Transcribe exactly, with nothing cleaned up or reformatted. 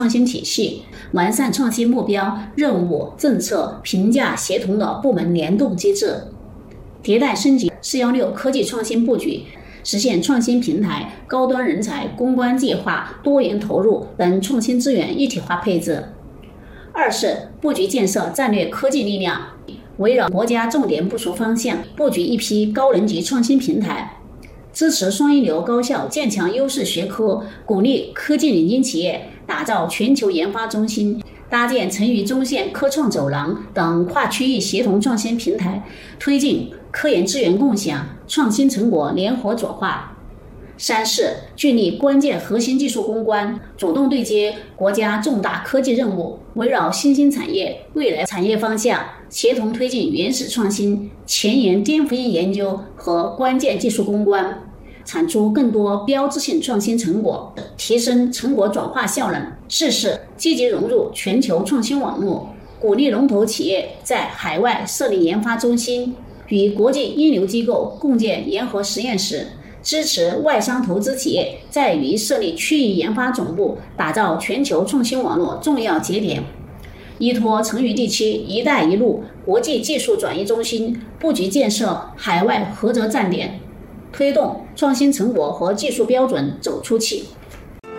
创新体系，完善创新目标、任务、政策、评价协同的部门联动机制，迭代升级四一六科技创新布局，实现创新平台、高端人才、攻关计划、多元投入等创新资源一体化配置。二是布局建设战略科技力量，围绕国家重点部署方向，布局一批高能级创新平台，支持双一流高校建强优势学科，鼓励科技领军企业打造全球研发中心，搭建成渝中线科创走廊等跨区域协同创新平台，推进科研资源共享、创新成果联合转化。三是聚力关键核心技术攻关，主动对接国家重大科技任务，围绕新兴产业、未来产业方向，协同推进原始创新、前沿颠覆性研究和关键技术攻关，产出更多标志性创新成果，提升成果转化效能。四是积极融入全球创新网络，鼓励龙头企业在海外设立研发中心，与国际一流机构共建研核实验室，支持外商投资企业在渝设立区域研发总部，打造全球创新网络重要节点。依托成渝地区“一带一路”国际技术转移中心，布局建设海外合作站点，推动创新成果和技术标准走出去。